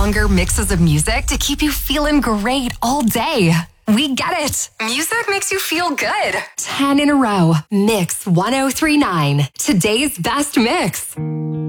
longer mixes of music to keep you feeling great all day. We get it. Music makes you feel good. 10 in a row. Mix 1039. Today's best mix.